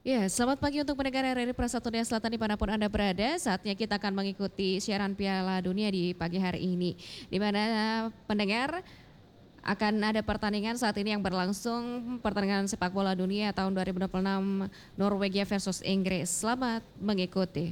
Ya, selamat pagi untuk pendengar RRI Prasa Dunia Selatan dimanapun Anda berada. Saatnya kita akan mengikuti siaran Piala Dunia di pagi hari ini. Di mana pendengar akan ada pertandingan saat ini yang berlangsung, pertandingan sepak bola dunia tahun 2026 Norwegia versus Inggris. Selamat mengikuti.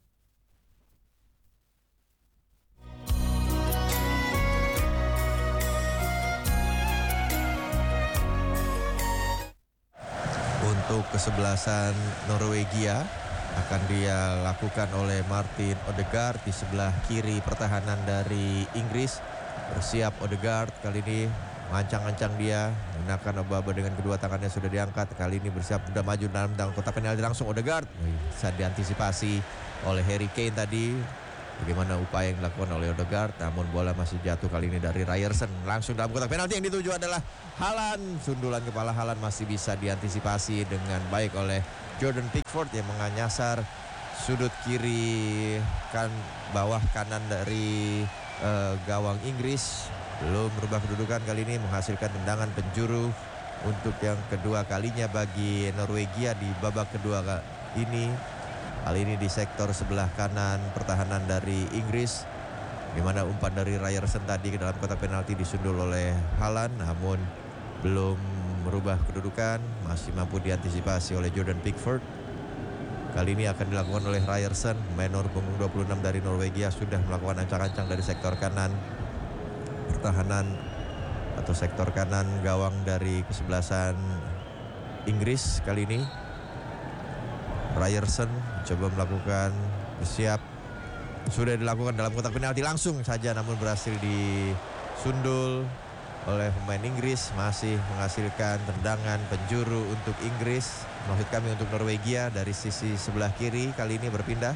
Untuk kesebelasan Norwegia akan dia lakukan oleh Martin Odegaard di sebelah kiri pertahanan dari Inggris. Bersiap Odegaard kali ini mengancang-ancang dia, menggunakan oba-oba dengan kedua tangannya sudah diangkat. Kali ini bersiap sudah maju dalam kotak penalti langsung Odegaard. Bisa diantisipasi oleh Harry Kane tadi. Bagaimana upaya yang dilakukan oleh Odegaard, namun bola masih jatuh kali ini dari Ryerson. Langsung dalam kotak penalti yang dituju adalah Haaland. Sundulan kepala Haaland masih bisa diantisipasi dengan baik oleh Jordan Pickford yang menyasar sudut kiri bawah kanan dari gawang Inggris. Belum berubah kedudukan kali ini, menghasilkan tendangan penjuru untuk yang kedua kalinya bagi Norwegia di babak kedua ini. Kali ini di sektor sebelah kanan pertahanan dari Inggris, di mana umpan dari Ryerson tadi ke dalam kotak penalti disundul oleh Haaland, namun belum merubah kedudukan, masih mampu diantisipasi oleh Jordan Pickford. Kali ini akan dilakukan oleh Ryerson, pemain nomor punggung 26 dari Norwegia, sudah melakukan ancang-ancang dari sektor kanan pertahanan atau sektor kanan gawang dari kesebelasan Inggris. Kali ini Ryerson coba melakukan bersiap, sudah dilakukan dalam kotak penalti langsung saja, namun berhasil disundul oleh pemain Inggris. Masih menghasilkan tendangan penjuru untuk Inggris, maksud kami untuk Norwegia, dari sisi sebelah kiri. Kali ini berpindah,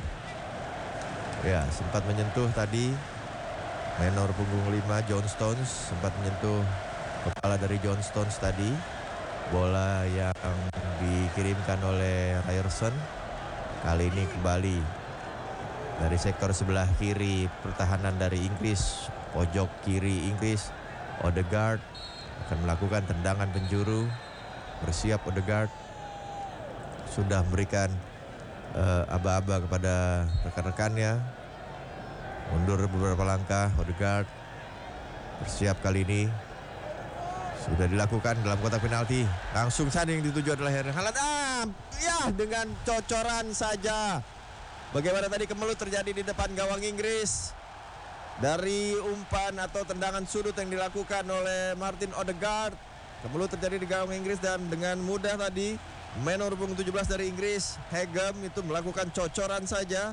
ya sempat menyentuh tadi menor punggung 5 John Stones, sempat menyentuh kepala dari John Stones tadi. Bola yang dikirimkan oleh Ryerson kali ini kembali dari sektor sebelah kiri pertahanan dari Inggris, pojok kiri Inggris. Odegaard akan melakukan tendangan penjuru. Bersiap Odegaard, sudah memberikan aba-aba kepada rekan-rekannya. Mundur beberapa langkah Odegaard. Bersiap kali ini, sudah dilakukan dalam kotak penalti. Langsung saja yang dituju adalah Erling Haaland. Ya, dengan cocoran saja. Bagaimana tadi kemelut terjadi di depan gawang Inggris. Dari umpan atau tendangan sudut yang dilakukan oleh Martin Odegaard, kemelut terjadi di gawang Inggris, dan dengan mudah tadi nomor punggung 17 dari Inggris, Hegem, itu melakukan cocoran saja.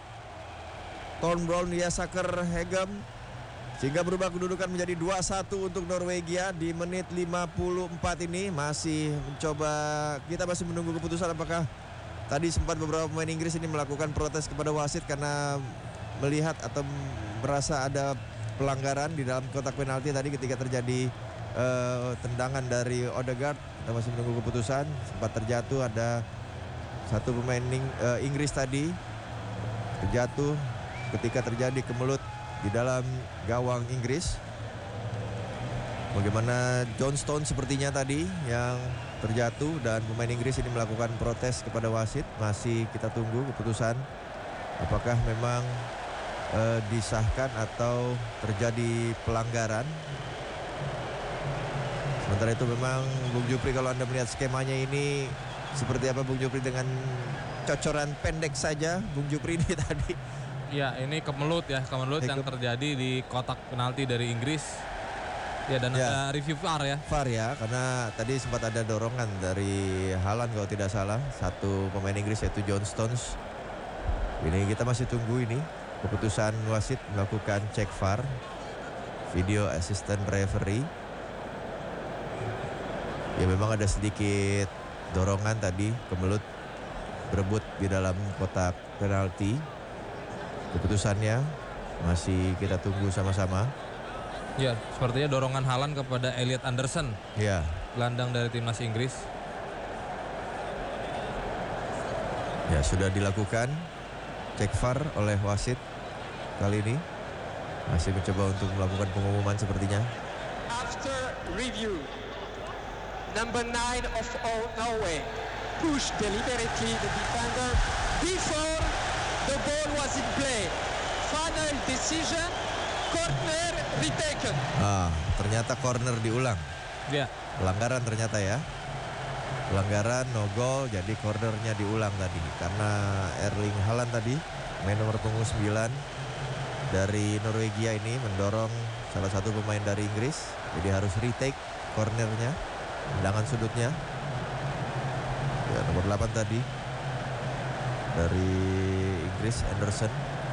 Tom Brown Saker Hegem, sehingga berubah kedudukan menjadi 2-1 untuk Norwegia di menit 54 ini. Masih mencoba, kita masih menunggu keputusan apakah tadi sempat beberapa pemain Inggris ini melakukan protes kepada wasit karena melihat atau merasa ada pelanggaran di dalam kotak penalti tadi ketika terjadi tendangan dari Odegaard. Kita masih menunggu keputusan. Sempat terjatuh, ada satu pemain Inggris tadi terjatuh ketika terjadi kemelut di dalam gawang Inggris. Bagaimana John Stones sepertinya tadi yang terjatuh, dan pemain Inggris ini melakukan protes kepada wasit. Masih kita tunggu keputusan apakah memang disahkan atau terjadi pelanggaran. Sementara itu memang Bung Jupri, kalau Anda melihat skemanya ini seperti apa Bung Jupri, dengan cocoran pendek saja Bung Jupri ini tadi. Ya, ini kemelut yang terjadi di kotak penalti dari Inggris. Ya, dan ada review VAR ya. VAR ya, karena tadi sempat ada dorongan dari Haaland kalau tidak salah, satu pemain Inggris yaitu John Stones. Ini kita masih tunggu ini keputusan wasit melakukan cek VAR, video assistant referee. Ya, memang ada sedikit dorongan tadi, kemelut berebut di dalam kotak penalti. Keputusannya masih kita tunggu sama-sama. Ya, sepertinya dorongan Haaland kepada Elliot Anderson. Ya, gelandang dari timnas Inggris. Ya, sudah dilakukan cek VAR oleh wasit kali ini. Masih mencoba untuk melakukan pengumuman sepertinya. After review, number 9 of all Norway, push deliberately the defender before the ball was in play. Final decision, corner retaken. Ternyata corner diulang. Ya. Pelanggaran ternyata ya. Pelanggaran, no goal, jadi cornernya diulang tadi. Karena Erling Haaland tadi, main nomor punggung 9 dari Norwegia ini mendorong salah satu pemain dari Inggris. Jadi harus retake cornernya, tendangan sudutnya. Ya, nomor 8 tadi dari Inggris, Anderson.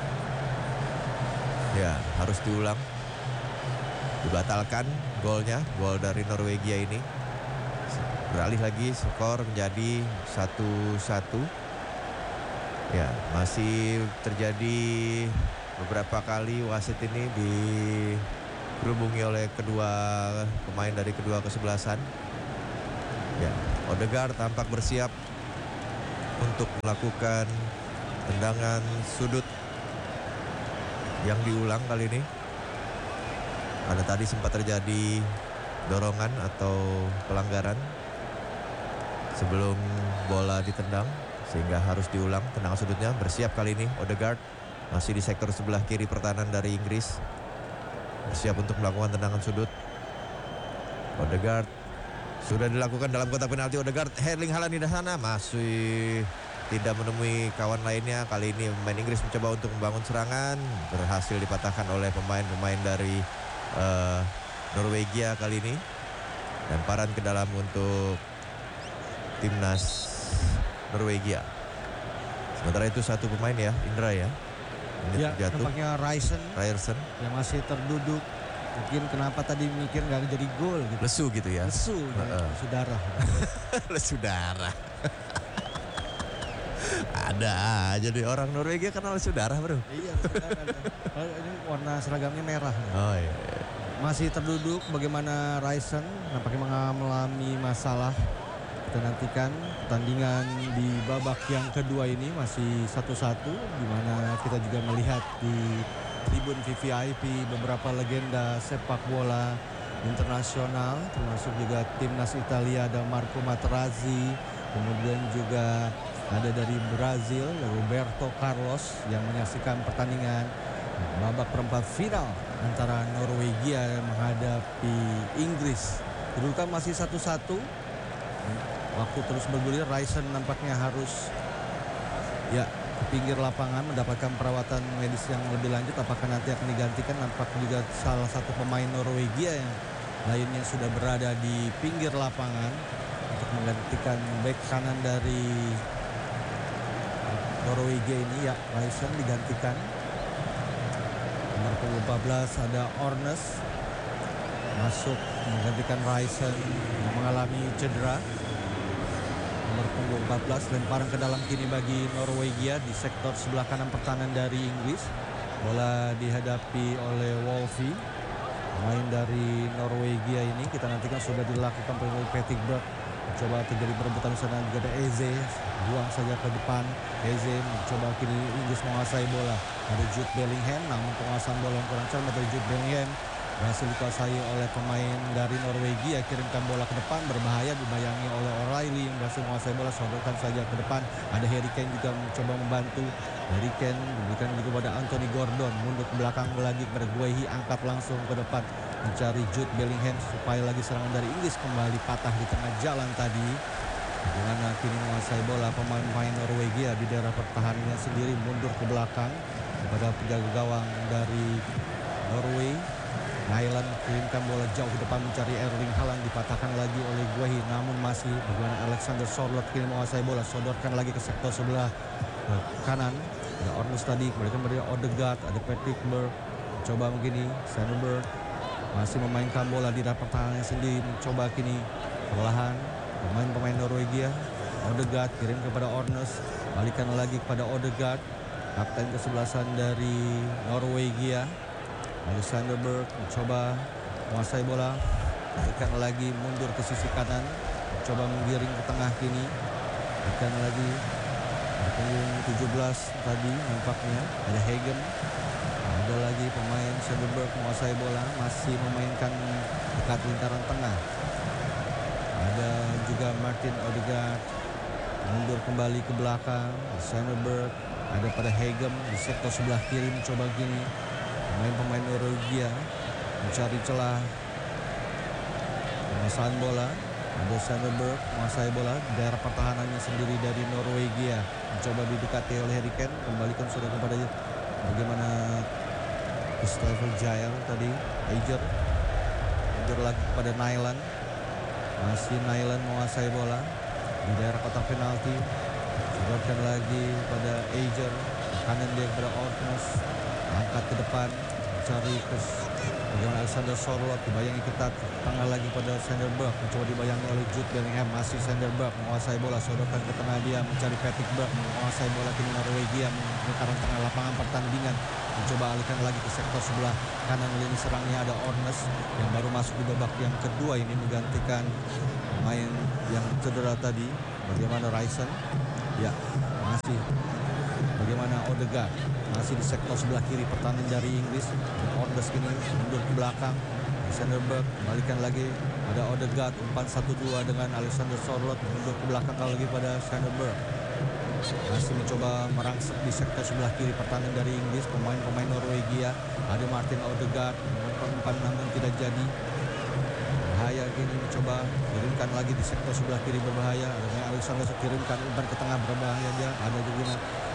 Ya, harus diulang. Dibatalkan golnya, gol dari Norwegia ini. Beralih lagi skor menjadi 1-1. Ya, masih terjadi beberapa kali wasit ini dikerubungi oleh kedua pemain dari kedua kesebelasan. Ya, Odegaard tampak bersiap untuk melakukan tendangan sudut yang diulang kali ini. Karena tadi sempat terjadi dorongan atau pelanggaran sebelum bola ditendang, sehingga harus diulang tendangan sudutnya. Bersiap kali ini Odegaard, masih di sektor sebelah kiri pertahanan dari Inggris, bersiap untuk melakukan tendangan sudut. Odegaard sudah dilakukan dalam kotak penalti. Odegaard, Erling Haaland di sana masih tidak menemui kawan lainnya. Kali ini pemain Inggris mencoba untuk membangun serangan, berhasil dipatahkan oleh pemain-pemain dari Norwegia kali ini. Lemparan ke dalam untuk timnas Norwegia. Sementara itu satu pemain ya, Indra ya. Ya, jatuh. nampaknya Ryerson yang masih terduduk. Mungkin kenapa tadi mikir nggak jadi gol gitu. lesu gitu ya. Lesu, saudara. Lesu darah. Ada aja deh orang Norwegia kenal lesu darah, bro. Iya, ini warna seragamnya merah. Oh iya. Masih terduduk, bagaimana Ryerson nampaknya mengalami masalah. Kita nantikan pertandingan di babak yang kedua ini masih 1-1, di mana kita juga melihat di tribun VVIP beberapa legenda sepak bola internasional, termasuk juga timnas Italia ada Marco Materazzi, kemudian juga ada dari Brazil Roberto Carlos yang menyaksikan pertandingan babak perempat final antara Norwegia menghadapi Inggris. Kedudukan masih 1-1. Waktu terus bergulir, Ryerson nampaknya harus ya ke pinggir lapangan mendapatkan perawatan medis yang lebih lanjut. Apakah nanti akan digantikan? Nampak juga salah satu pemain Norwegia yang lainnya sudah berada di pinggir lapangan untuk menggantikan bek kanan dari Norwegia ini. Ya, Ryerson digantikan. Nomor 14 ada Ornes masuk menggantikan Ryerson yang mengalami cedera. Nomor punggung 14, lemparan ke dalam kini bagi Norwegia di sektor sebelah kanan pertahanan dari Inggris. Bola dihadapi oleh Wolfie, pemain dari Norwegia ini. Kita nantikan sudah dilakukan oleh Patrick Berg. Coba terjadi perebutan di sana, juga ada Eze, buang saja ke depan. Eze mencoba kini Inggris menguasai bola. Ada Jude Bellingham, namun penguasaan bola yang kurang cermat dari Jude Bellingham berhasil dikuasai oleh pemain dari Norwegia. Kirimkan bola ke depan, berbahaya, dibayangi oleh O'Reilly yang berhasil menguasai bola, sodorkan saja ke depan. Ada Harry Kane juga mencoba membantu. Harry Kane diberikan juga pada Anthony Gordon, mundur ke belakang lagi kepada Guehi, angkat langsung ke depan mencari Jude Bellingham supaya lagi serangan dari Inggris kembali patah di tengah jalan tadi. Bagaimana kini menguasai bola pemain-pemain Norwegia di daerah pertahanannya sendiri, mundur ke belakang kepada penjaga gawang dari Norway. Nyland kirimkan bola jauh ke depan mencari Erling Haaland, dipatahkan lagi oleh Guehi, namun masih bagaimana Alexander Sørloth kini menguasai bola, sodorkan lagi ke sektor sebelah kanan. Ada Ormus tadi, kemudian ada Odegaard, ada Patrick Berg, coba begini, Sandberg masih memainkan bola di dalam pertahanan sendiri, mencoba kini perlahan pemain Norwegia. Odegaard kirim kepada Ornes, balikan lagi kepada Odegaard, kapten kesebelasan dari Norwegia. Alexander Berg mencoba menguasai bola, balikan lagi mundur ke sisi kanan, mencoba menggiring ke tengah kini, balikan lagi punggung 17 tadi nampaknya ada Hagen, ada lagi pemain Sandberg menguasai bola, masih memainkan dekat lingkaran tengah. Ada juga Martin Odegaard, mundur kembali ke belakang. Sanderberg ada pada Hegem di sektor sebelah kiri, mencoba gini pemain-pemain Norwegia mencari celah penguasaan bola. Ada Sanderberg menguasai bola di daerah pertahanannya sendiri dari Norwegia, mencoba didekati oleh Harry Kane, kembalikan sudah kepada bagaimana Christopher Jael tadi. Eiger mundur lagi kepada Nyland, masih Nyland menguasai bola di daerah kotak penalti. Sedotkan lagi pada Eiger, kanan dia kepada Ortnes, angkat ke depan mencari bagaimana Alexander Sorloth, dibayangi ketat tengah lagi pada Sanderberg, mencoba dibayangi oleh Jude Bellingham. Masih Sanderberg menguasai bola, sodorkan ke tengah dia mencari Patrick Berg, menguasai bola kini Norwegia mengekarkan tengah lapangan pertandingan, mencoba alihkan lagi ke sektor sebelah kanan lini serangnya. Ada Ornes yang baru masuk di babak yang kedua ini menggantikan pemain yang cedera tadi. Bagaimana Ryerson, ya masih bagaimana Odegaard, masih di sektor sebelah kiri pertahanan dari Inggris. Ornes kini mundur ke belakang. Sanderberg kembalikan lagi, ada Odegaard, umpan 1-2 dengan Alexander Sorloth, mundur ke belakang lagi pada Sanderberg. Masih mencoba merangsek di sektor sebelah kiri pertahanan dari Inggris, pemain-pemain Norwegia. Ada Martin Odegaard, umpan namun tidak jadi. Bahaya kini mencoba kirimkan lagi di sektor sebelah kiri, berbahaya. Ada Alexander kirimkan umpan ke tengah, berbahaya dia. Ada juga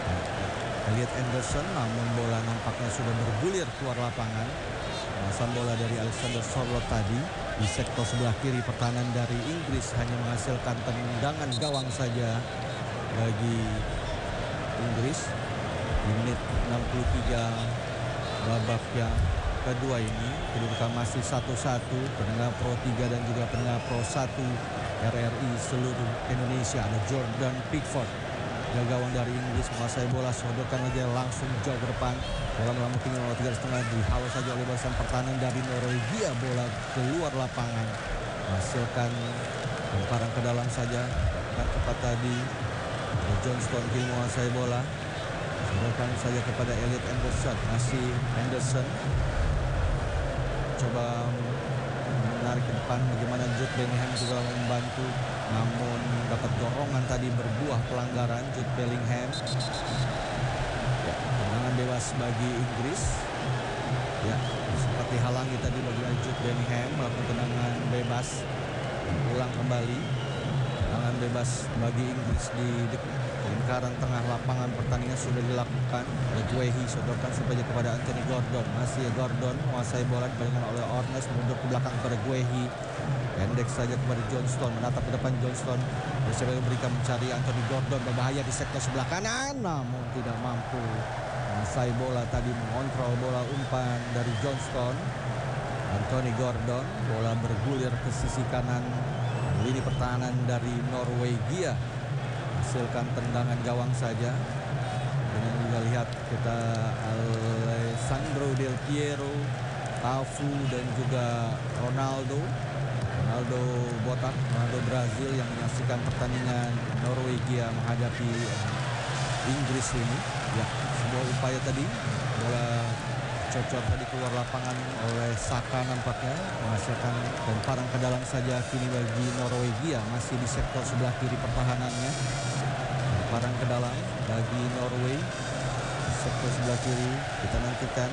Elliot Anderson, namun bola nampaknya sudah bergulir keluar lapangan. Penguasaan bola dari Alexander Sorloth tadi di sektor sebelah kiri pertahanan dari Inggris hanya menghasilkan tendangan gawang saja bagi Inggris. Di menit 63 babak yang kedua ini kedudukan masih 1-1. Pendengar Pro 3 dan juga pendengar Pro 1 RRI seluruh Indonesia. Ada Jordan Pickford, gawang dari Inggris, menguasai bola, sodorkan lagi langsung jauh ke depan. Bola melambung tinggi oleh 3,5, dihalau saja oleh barisan pertahanan dari Norwegia. Bola keluar lapangan, menghasilkan lemparan ke dalam saja. Dan tepat tadi Johnston kini menguasai bola, sodorkan saja kepada Elliot Anderson. Masih Anderson coba menarik ke depan, bagaimana Jude Bellingham juga membantu, namun dapat dorongan tadi berbuah pelanggaran. Jude Bellingham, ya, tendangan bebas bagi Inggris. Ya, sempat dihalangi tadi bagaimana Jude Bellingham melakukan tendangan bebas, ulang kembali. Tendangan bebas bagi Inggris di lingkaran tengah lapangan pertandingan sudah dilakukan. Guehi sodorkan saja kepada Anthony Gordon. Masih Gordon menguasai bola, dibalikkan oleh Ornes, mundur ke belakang kepada Guehi. Pendek saja kepada Johnston, menatap ke depan Johnston. Bersama memberikan mencari Anthony Gordon, berbahaya di sektor sebelah kanan, namun tidak mampu menguasai bola tadi, mengontrol bola umpan dari Johnston. Anthony Gordon, bola bergulir ke sisi kanan lini pertahanan dari Norwegia, hasilkan tendangan gawang saja. Dan juga lihat kita Alessandro Del Piero, Tafu dan juga Ronaldo botak, Ronaldo Brazil yang menyaksikan pertandingan Norwegia menghadapi Inggris ini. Ya, sebuah upaya tadi, bola cocok tadi keluar lapangan oleh Saka nampaknya, menghasilkan lemparan ke dalam saja kini bagi Norwegia. Masih di sektor sebelah kiri pertahanannya, lemparan ke dalam bagi Norway. Sektor sebelah kiri kita nantikan.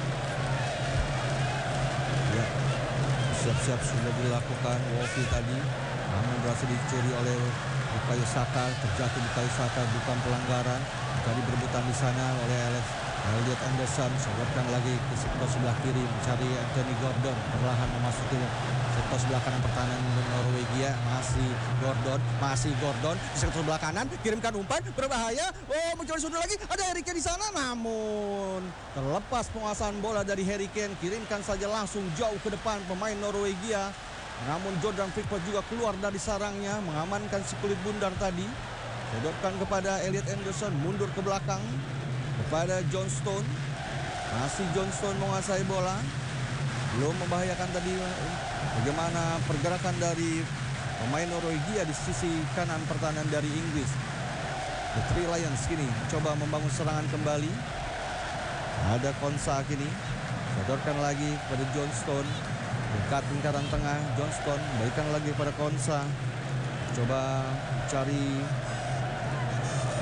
Ya, siap-siap sudah dilakukan Wolfi tadi, namun berhasil dicuri oleh Bukayo Saka. Terjatuh Bukayo Saka, bukan pelanggaran. Tadi berebutan di sana oleh Elliot Anderson, sodorkan lagi ke sektor sebelah kiri mencari Anthony Gordon, perlahan memasuki sektor sebelah kanan pertahanan Norwegia. Masih Gordon di sektor sebelah kanan, kirimkan umpan berbahaya. Oh, mencuri sudut lagi, ada Harry Kane di sana, namun terlepas penguasaan bola dari Harry Kane, kirimkan saja langsung jauh ke depan pemain Norwegia. Namun Jordan Pickford juga keluar dari sarangnya, mengamankan si kulit bundar tadi. Sodorkan kepada Elliot Anderson, mundur ke belakang kepada Johnston. Masih Johnston menguasai bola, belum membahayakan tadi. Bagaimana pergerakan dari pemain Norwegia di sisi kanan pertahanan dari Inggris. The Three Lions kini coba membangun serangan kembali. Ada Konsa kini, sodorkan lagi pada Johnston, dekat lingkaran tengah. Johnston berikan lagi pada Konsa, coba cari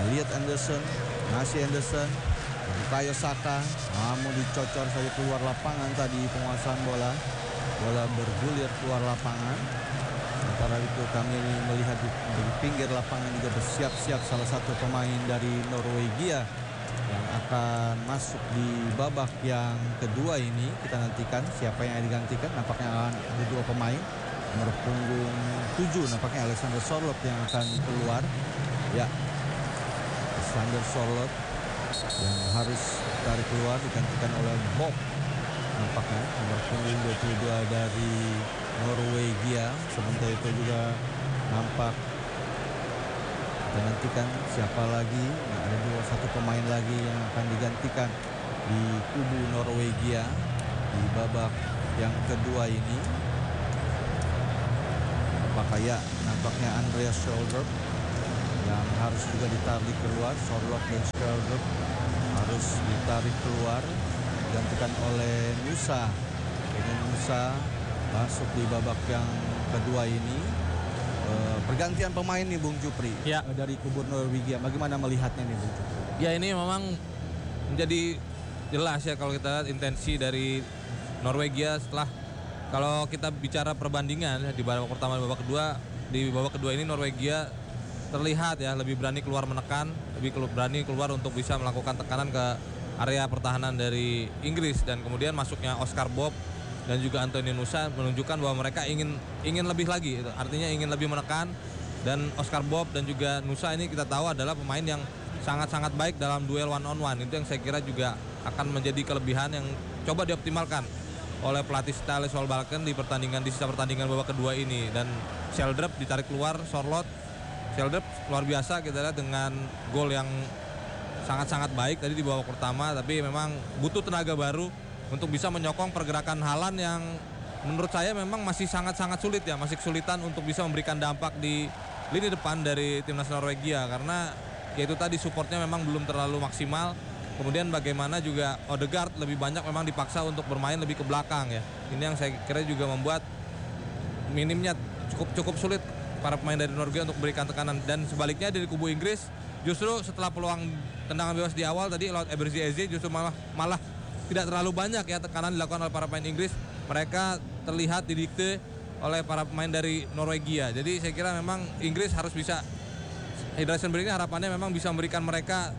Elliot Anderson, masih Anderson, Bukayo Saka, namun dicocor saja keluar lapangan tadi penguasaan bola. Bola bergulir keluar lapangan. Sementara itu kami melihat di pinggir lapangan juga bersiap-siap salah satu pemain dari Norwegia yang akan masuk di babak yang kedua ini. Kita nantikan siapa yang digantikan. Nampaknya akan ada dua pemain. Nomor punggung 7 nampaknya Alexander Sorloth yang akan keluar. Ya, Alexander Sorloth yang harus tarik keluar digantikan oleh Bob. Nampaknya nomor punggung 22 dari Norwegia. Sementara itu juga nampak kita nantikan siapa lagi. Nah, ada satu pemain lagi yang akan digantikan di kubu Norwegia di babak yang kedua ini. Nampaknya Andreas Schjelderup yang harus juga ditarik keluar. Sorloth dan Schjelderup harus ditarik keluar, digantikan oleh Nusa. Dengan Nusa masuk di babak yang kedua ini. Pergantian pemain nih Bung Jupri Ya. dari kubu Norwegia. Bagaimana melihatnya nih Bung Jupri? Ya, ini memang menjadi jelas ya kalau kita lihat intensi dari Norwegia setelah, kalau kita bicara perbandingan di babak pertama dan babak kedua ini Norwegia terlihat ya lebih berani keluar menekan, lebih berani keluar untuk bisa melakukan tekanan ke area pertahanan dari Inggris, dan kemudian masuknya Oscar Bob dan juga Anthony Nusa menunjukkan bahwa mereka ingin lebih lagi, artinya ingin lebih menekan. Dan Oscar Bob dan juga Nusa ini kita tahu adalah pemain yang sangat-sangat baik dalam duel one on one. Itu yang saya kira juga akan menjadi kelebihan yang coba dioptimalkan oleh pelatih Ståle Solbakken di sisa pertandingan babak kedua ini. Dan Schjelderup ditarik keluar, Sorloth. Schjelderup luar biasa kita lihat dengan gol yang sangat-sangat baik tadi di babak pertama, tapi memang butuh tenaga baru untuk bisa menyokong pergerakan Haaland yang menurut saya memang masih sangat-sangat sulit ya, masih kesulitan untuk bisa memberikan dampak di lini depan dari timnas Norwegia, karena yaitu tadi supportnya memang belum terlalu maksimal. Kemudian bagaimana juga Odegaard lebih banyak memang dipaksa untuk bermain lebih ke belakang ya. Ini yang saya kira juga membuat minimnya cukup sulit para pemain dari Norwegia untuk memberikan tekanan. Dan sebaliknya dari kubu Inggris justru setelah peluang tendangan bebas di awal tadi lewat Eberechi Eze justru malah tidak terlalu banyak ya tekanan dilakukan oleh para pemain Inggris. Mereka terlihat didikte oleh para pemain dari Norwegia. Jadi saya kira memang Inggris harus bisa, hydration break ini harapannya memang bisa memberikan mereka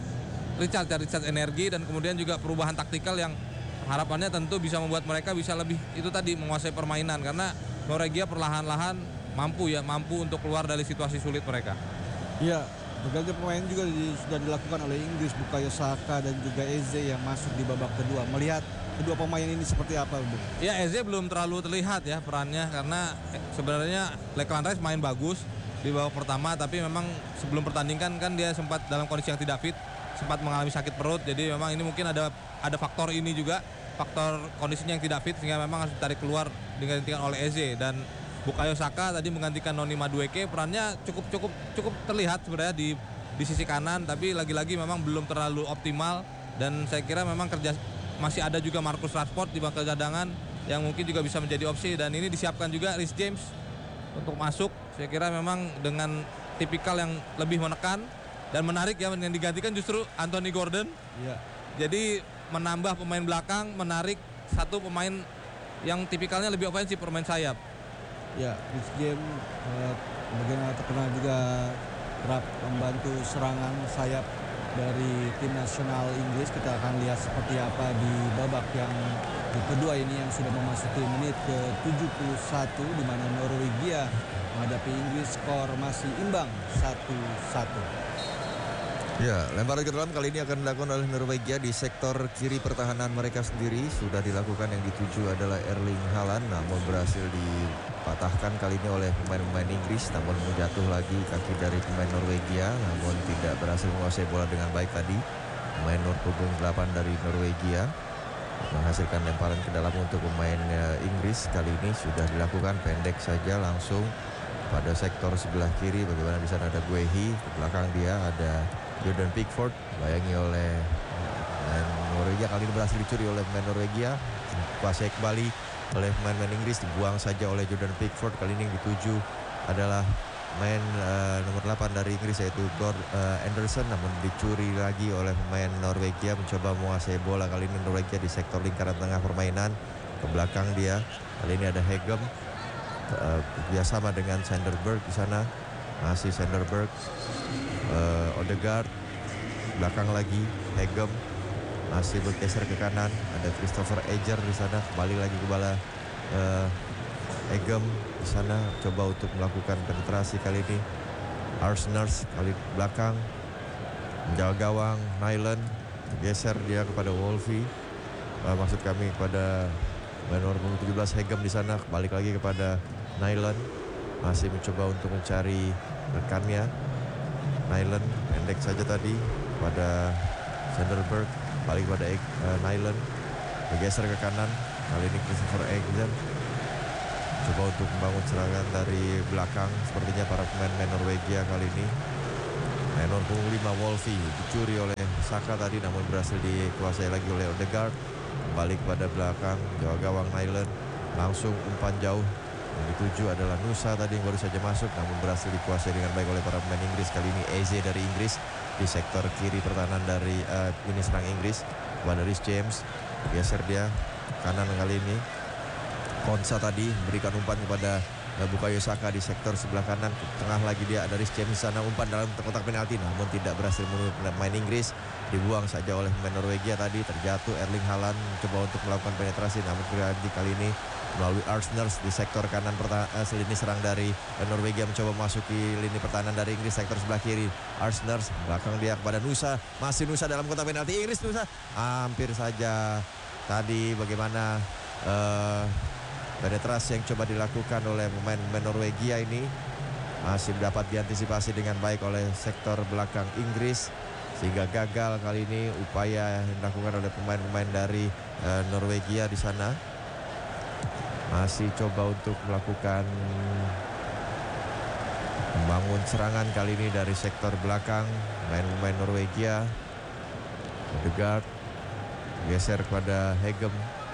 recharge energi, dan kemudian juga perubahan taktikal yang harapannya tentu bisa membuat mereka bisa lebih itu tadi menguasai permainan, karena Norwegia perlahan-lahan mampu untuk keluar dari situasi sulit mereka. Iya, berganti pemain juga sudah dilakukan oleh Inggris. Bukayo Saka dan juga Eze yang masuk di babak kedua. Melihat kedua pemain ini seperti apa, Bu? Ya, Eze belum terlalu terlihat ya perannya, karena sebenarnya Declan Rice main bagus di babak pertama, tapi memang sebelum pertandingan kan dia sempat dalam kondisi yang tidak fit, sempat mengalami sakit perut. Jadi memang ini mungkin ada faktor ini juga, faktor kondisinya yang tidak fit, sehingga memang harus ditarik keluar digantikan oleh Eze. Dan Bukayo Saka tadi menggantikan Noni Madueke, perannya cukup terlihat sebenarnya di sisi kanan, tapi lagi-lagi memang belum terlalu optimal. Dan saya kira memang masih ada juga Marcus Rashford di bangku cadangan yang mungkin juga bisa menjadi opsi, dan ini disiapkan juga Reece James untuk masuk. Saya kira memang dengan tipikal yang lebih menekan dan menarik ya, yang digantikan justru Anthony Gordon. Iya. Jadi menambah pemain belakang, menarik satu pemain yang tipikalnya lebih ofensif, pemain sayap. Ya, Reece James bagaimana terkenal juga kerap membantu serangan sayap dari tim nasional Inggris. Kita akan lihat seperti apa di babak yang kedua ini yang sudah memasuki menit ke-71, di mana Norwegia menghadapi Inggris, skor masih imbang 1-1. Ya, lemparan ke dalam kali ini akan dilakukan oleh Norwegia di sektor kiri pertahanan mereka sendiri. Sudah dilakukan, yang dituju adalah Erling Haaland, namun berhasil dipatahkan kali ini oleh pemain-pemain Inggris. Namun jatuh lagi kaki dari pemain Norwegia, namun tidak berhasil menguasai bola dengan baik tadi. Pemain punggung 8 dari Norwegia menghasilkan lemparan ke dalam untuk pemain Inggris. Kali ini sudah dilakukan pendek saja langsung pada sektor sebelah kiri. Bagaimana di sana ada Guehi, di belakang dia ada Jordan Pickford, bayangi oleh pemain Norwegia. Kali ini berhasil dicuri oleh pemain Norwegia, kuasai kembali oleh pemain Inggris, dibuang saja oleh Jordan Pickford. Kali ini yang dituju adalah main nomor 8 dari Inggris yaitu Anderson, namun dicuri lagi oleh pemain Norwegia. Mencoba menguasai bola kali ini Norwegia di sektor lingkaran tengah permainan. Ke belakang dia. Kali ini ada Hegem bersama dengan Sanderberg di sana. Masih Sanderberg, Odegaard, belakang lagi Hegem. Masih bergeser ke kanan, ada Christopher Eger di sana, kembali lagi ke bola Hegem di sana, coba untuk melakukan penetrasi kali ini. Arsners kali belakang, menjaga gawang Nyland, geser dia kepada Wolfie, maksud kami kepada nomor 17 Hegem di sana, balik lagi kepada Nyland, masih mencoba untuk mencari rekannya. Nyland pendek saja tadi pada Sanderberg. Balik pada Nyland, bergeser ke kanan. Kali ini Christopher Eger coba untuk membangun serangan dari belakang. Sepertinya para pemain Norwegia kali ini. Nomor 5 Wolfie dicuri oleh Saka tadi, namun berhasil dikuasai lagi oleh Odegaard. Kembali kepada belakang, jawa gawang Nyland, langsung umpan jauh. Yang dituju adalah Nusa tadi yang baru saja masuk, namun berhasil dikuasai dengan baik oleh para pemain Inggris. Kali ini Eze dari Inggris di sektor kiri pertahanan dari ini serang Inggris kepada Reece James, geser dia kanan kali ini. Konsa tadi memberikan umpan kepada Bukayo Saka di sektor sebelah kanan. Tengah lagi dia ada Reece James di sana, umpan dalam kotak penalti, namun tidak berhasil menurut pemain Inggris. Dibuang saja oleh pemain Norwegia tadi. Terjatuh Erling Haaland mencoba untuk melakukan penetrasi, namun kali ini melalui Arsners di sektor kanan lini serang dari Norwegia, mencoba memasuki lini pertahanan dari Inggris sektor sebelah kiri. Arsners belakang dia kepada Nusa, masih Nusa dalam kotak penalti Inggris. Nusa hampir saja tadi bagaimana penetrasi yang coba dilakukan oleh pemain Norwegia ini masih dapat diantisipasi dengan baik oleh sektor belakang Inggris, sehingga gagal kali ini upaya yang dilakukan oleh pemain-pemain dari Norwegia di sana. Masih coba untuk melakukan membangun serangan kali ini dari sektor belakang pemain Norwegia. Odegaard geser kepada Hegem,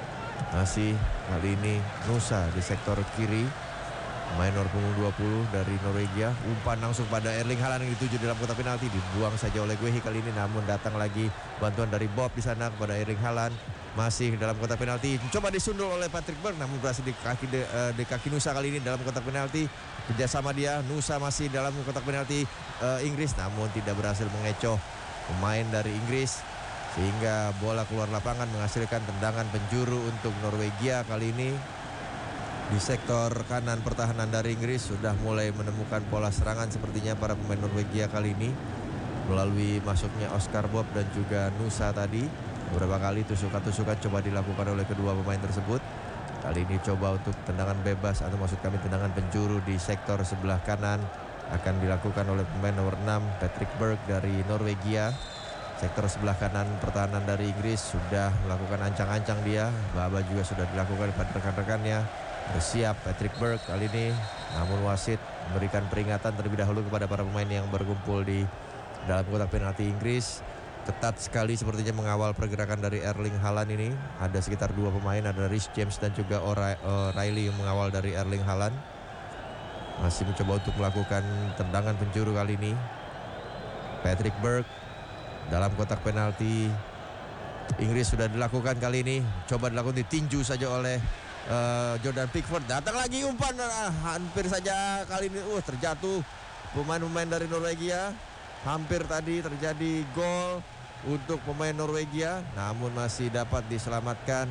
masih kali ini Nusa di sektor kiri, pemain nomor 20 dari Norwegia. Umpan langsung pada Erling Haaland yang dituju dalam kotak penalti, dibuang saja oleh Guehi kali ini, namun datang lagi bantuan dari Bob di sana kepada Erling Haaland. Masih dalam kotak penalti, coba disundul oleh Patrick Berg, namun berhasil di kaki Nusa kali ini dalam kotak penalti. Kerjasama dia, Nusa masih dalam kotak penalti Inggris, namun tidak berhasil mengecoh pemain dari Inggris, sehingga bola keluar lapangan menghasilkan tendangan penjuru untuk Norwegia. Kali ini di sektor kanan pertahanan dari Inggris sudah mulai menemukan pola serangan sepertinya para pemain Norwegia kali ini, melalui masuknya Oscar Bob dan juga Nusa tadi. Beberapa kali tusukan-tusukan coba dilakukan oleh kedua pemain tersebut. Kali ini coba untuk tendangan bebas, atau maksud kami tendangan penjuru di sektor sebelah kanan akan dilakukan oleh pemain nomor 6 Patrick Berg dari Norwegia. Sektor sebelah kanan pertahanan dari Inggris sudah melakukan ancang-ancang dia. Baba juga sudah dilakukan pada rekan-rekannya. Bersiap Patrick Berg kali ini, namun wasit memberikan peringatan terlebih dahulu kepada para pemain yang berkumpul di dalam kotak penalti Inggris. Ketat sekali sepertinya mengawal pergerakan dari Erling Haaland ini. Ada sekitar 2 pemain, ada Reece James dan juga O'Reilly yang mengawal dari Erling Haaland. Masih mencoba untuk melakukan tendangan penjuru kali ini. Patrick Berg dalam kotak penalti Inggris sudah dilakukan kali ini. Coba dilakukan, ditinju saja oleh Jordan Pickford. Datang lagi umpan, hampir saja kali ini terjatuh pemain-pemain dari Norwegia. Hampir tadi terjadi gol untuk pemain Norwegia, namun masih dapat diselamatkan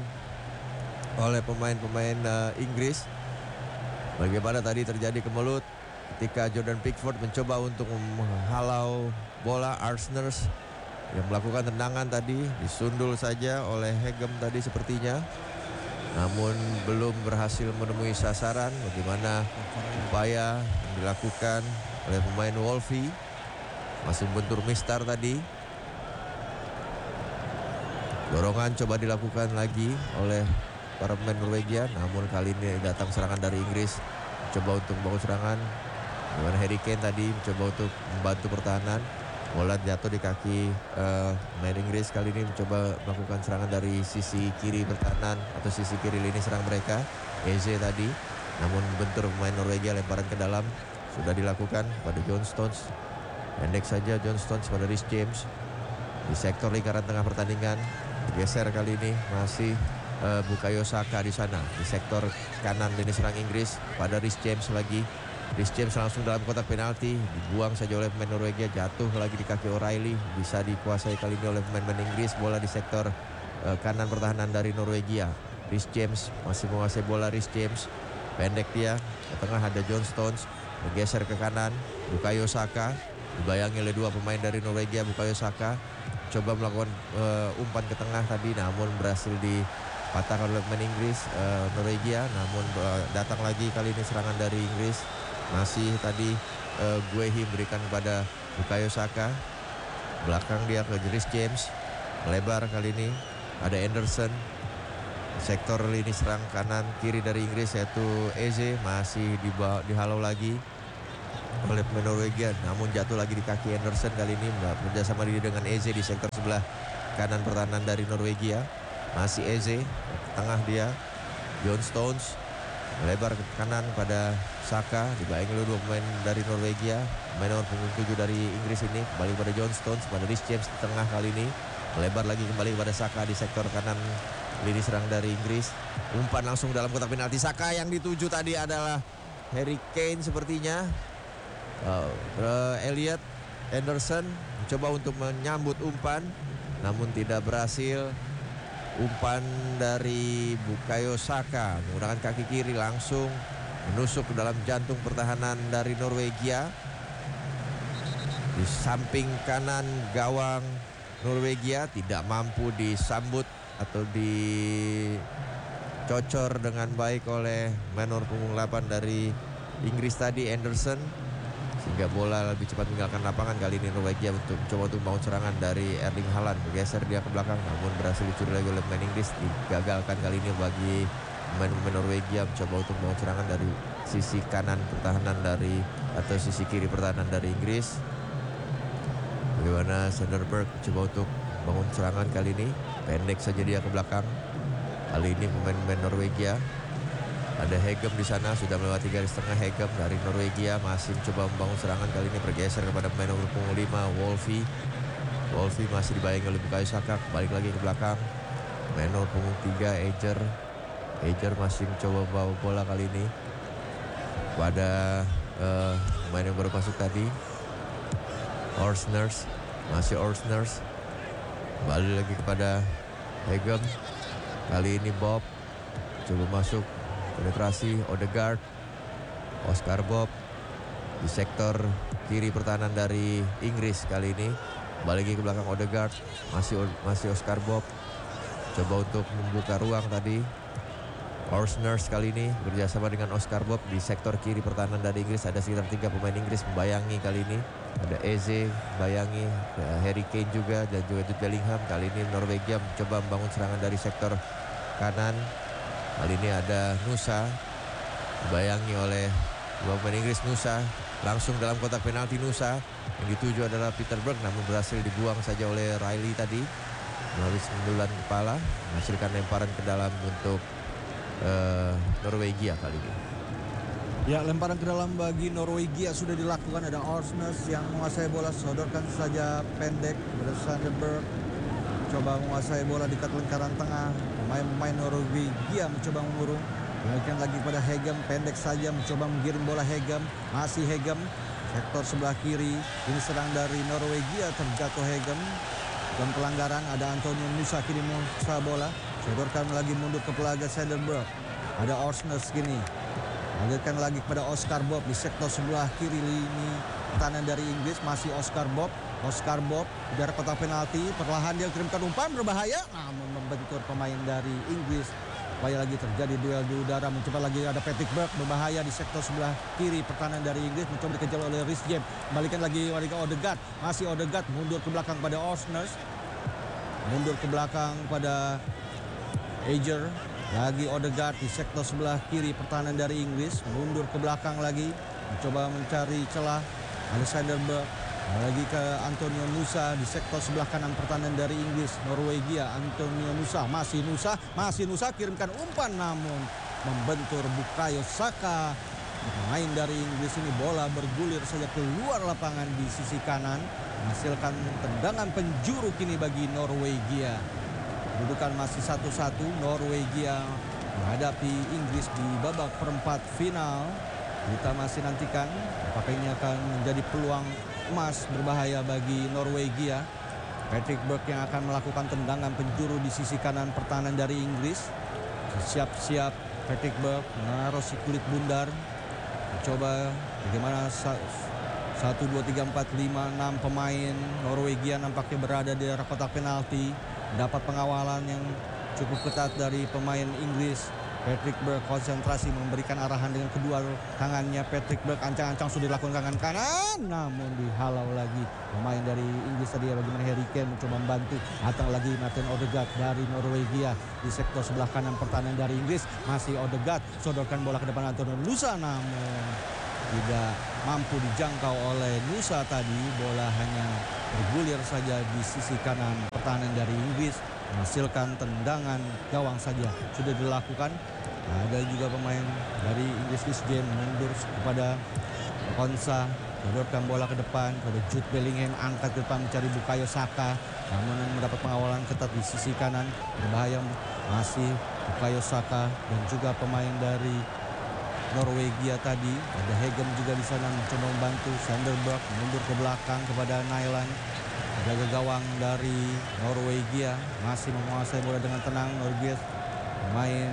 oleh pemain-pemain Inggris. Bagaimana tadi terjadi kemelut ketika Jordan Pickford mencoba untuk menghalau bola. Arsners yang melakukan tendangan tadi disundul saja oleh Hegem tadi sepertinya, namun belum berhasil menemui sasaran. Bagaimana upaya yang dilakukan oleh pemain Wolfie, masih membentur Mistar tadi. Dorongan coba dilakukan lagi oleh para pemain Norwegia, namun kali ini datang serangan dari Inggris. Coba untuk membangun serangan. Dengan Harry Kane tadi mencoba untuk membantu pertahanan. Bola jatuh di kaki pemain Inggris. Kali ini mencoba melakukan serangan dari sisi kiri pertahanan atau sisi kiri lini serang mereka. Eze tadi, namun bentur pemain Norwegia, lemparan ke dalam. sudah dilakukan pada John Stones. Pendek saja John Stones pada Rhys James. Di sektor lingkaran tengah pertandingan. Geser kali ini masih Bukayo Saka di sana. Di sektor kanan lini serang Inggris pada Rhys James lagi. Rhys James langsung dalam kotak penalti. Dibuang saja oleh pemain Norwegia. Jatuh lagi di kaki O'Reilly. Bisa dikuasai kali ini oleh pemain Inggris. Bola di sektor kanan pertahanan dari Norwegia. Rhys James masih menguasai bola. Rhys James pendek dia. Ke tengah ada John Stones. Bergeser ke kanan. Bukayo Saka. Dibayangi oleh dua pemain dari Norwegia. Bukayo Saka coba melakukan umpan ke tengah tadi, namun berhasil dipatahkan oleh pemain Inggris. Norwegia, namun datang lagi kali ini serangan dari Inggris. Masih tadi Guehi berikan kepada Bukayo Saka. Belakang dia ke Rhys James. Melebar kali ini. Ada Anderson. Sektor lini serang kanan kiri dari Inggris yaitu Eze. Masih dihalau lagi oleh pemain Norwegia, namun jatuh lagi di kaki Anderson kali ini. Bekerjasama dia dengan Eze di sektor sebelah kanan pertahanan dari Norwegia. Masih Eze. Ke tengah dia John Stones. Melebar ke kanan pada Saka, dibayangi oleh dua pemain dari Norwegia. Pemain nomor punggung 7 dari Inggris ini kembali pada John Stones, pada Rhys James di tengah kali ini. Melebar lagi kembali pada Saka di sektor kanan lini serang dari Inggris. Umpan langsung dalam kotak penalti. Saka yang dituju tadi adalah Harry Kane sepertinya. Elliot Anderson mencoba untuk menyambut umpan, namun tidak berhasil. Umpan dari Bukayo Saka menggunakan kaki kiri langsung menusuk ke dalam jantung pertahanan dari Norwegia. Di samping kanan gawang Norwegia tidak mampu disambut atau dicocor dengan baik oleh menor punggung 8 dari Inggris tadi, Anderson. Sehingga bola lebih cepat meninggalkan lapangan. Kali ini Norwegia mencoba untuk membangun serangan dari Erling Haaland. Bergeser dia ke belakang, namun berhasil dicuri lagi oleh pemain Inggris. Digagalkan kali ini bagi pemain Norwegia mencoba untuk membangun serangan dari sisi kanan pertahanan dari atau sisi kiri pertahanan dari Inggris. Bagaimana Sanderberg mencoba untuk bangun serangan kali ini. Pendek saja dia ke belakang. Kali ini pemain-pemain Norwegia. Ada Hegem di sana, sudah melewati garis tengah. Hegem dari Norwegia masih mencoba membangun serangan, kali ini bergeser kepada pemain nomor punggung 5 Wolfie. Wolfie masih dibayangi oleh Bukayo Saka, balik lagi ke belakang. Pemain nomor punggung 3 Eger. Eger masih mencoba membawa bola kali ini pada pemain yang baru masuk tadi, Orsners. Masih Orsners. Balik lagi kepada Hegem. Kali ini Bob coba masuk. Penetrasi Odegaard. Oscar Bob di sektor kiri pertahanan dari Inggris kali ini. Balik lagi ke belakang Odegaard. Masih Oscar Bob. Coba untuk membuka ruang tadi. Orsners kali ini bekerjasama dengan Oscar Bob di sektor kiri pertahanan dari Inggris. Ada sekitar 3 pemain Inggris membayangi kali ini. Ada Eze membayangi, Harry Kane juga, dan juga Jude Bellingham. Kali ini Norwegia mencoba membangun serangan dari sektor kanan. Kali ini ada Nusa, dibayangi oleh dua pemain Inggris. Nusa langsung dalam kotak penalti. Nusa yang dituju adalah Peter Berg, namun berhasil dibuang saja oleh Riley tadi melalui sendulan kepala, menghasilkan lemparan ke dalam untuk Norwegia kali ini. Ya, lemparan ke dalam bagi Norwegia sudah dilakukan. Ada Orsnes yang menguasai bola, sodorkan saja pendek kepada Sanderberg. Coba menguasai bola di lingkaran tengah. Pemain Norwegia mencoba mengurung. Demikian lagi pada Hegem, pendek saja mencoba menggiring bola Hegem. Masih Hegem, sektor sebelah kiri. Ini serang dari Norwegia, terjatuh Hegem. Dan pelanggaran, ada Antonio Nusa kini menguasai bola. Sodorkan lagi mundur ke pelaga Sanderberg. Ada Orsnes gini. Lanjutkan lagi kepada Oscar Bob di sektor sebelah kiri lini pertahanan dari Inggris. Masih Oscar Bob. Oscar Bob di daerah kotak penalti. Perlahan dia kirimkan umpan berbahaya, namun membentur pemain dari Inggris. Supaya lagi terjadi duel di udara. Mencoba lagi ada Patrick Berg berbahaya di sektor sebelah kiri pertahanan dari Inggris. Mencoba dikejar oleh Rhys James. Balikan lagi ke Odegaard. Masih Odegaard mundur ke belakang pada Orsnes. Mundur ke belakang pada Eger. Lagi Odegaard di sektor sebelah kiri pertahanan dari Inggris. Mundur ke belakang lagi. Mencoba mencari celah. Ada Sanderberg. Lagi ke Antonio Nusa di sektor sebelah kanan pertahanan dari Inggris. Norwegia, Antonio Nusa. Masih Nusa kirimkan umpan, namun membentur Bukayo Saka Pemain dari Inggris ini bola bergulir saja keluar lapangan di sisi kanan, menghasilkan tendangan penjuru kini bagi Norwegia. Kedudukan masih 1-1, Norwegia menghadapi Inggris di babak perempat final. Kita masih nantikan apakah ini akan menjadi peluang emas berbahaya bagi Norwegia. Patrick Burke yang akan melakukan tendangan penjuru di sisi kanan pertahanan dari Inggris. Siap-siap Patrick Burke menaruh si kulit bundar. Coba bagaimana 1, 2, 3, 4, 5, 6 pemain Norwegia nampaknya berada di area kotak penalti. Dapat pengawalan yang cukup ketat dari pemain Inggris. Patrick Burke konsentrasi memberikan arahan dengan kedua tangannya. Patrick Burke ancang-ancang sudah dilakukan tangan kanan, namun dihalau lagi pemain dari Inggris tadi. Bagaimana Harry Kane mencoba membantu. Datang lagi Martin Odegaard dari Norwegia di sektor sebelah kanan pertahanan dari Inggris. Masih Odegaard sodorkan bola ke depan Antonio Nusa, namun tidak mampu dijangkau oleh Nusa tadi. Bola hanya bergulir saja di sisi kanan pertahanan dari Inggris, menghasilkan tendangan gawang saja sudah dilakukan. Ada juga pemain dari Inggris Rhys James mundur kepada Konsa, sodorkan bola ke depan pada Jude Bellingham, angkat ke depan mencari Bukayo Saka, namun mendapat pengawalan ketat di sisi kanan. Berbahaya masih Bukayo Saka dan juga pemain dari Norwegia tadi. Ada Hegem juga di sana mencoba membantu. Sanderberg mundur ke belakang kepada Nyland. Jaga gawang dari Norwegia masih menguasai bola dengan tenang. Norwegia pemain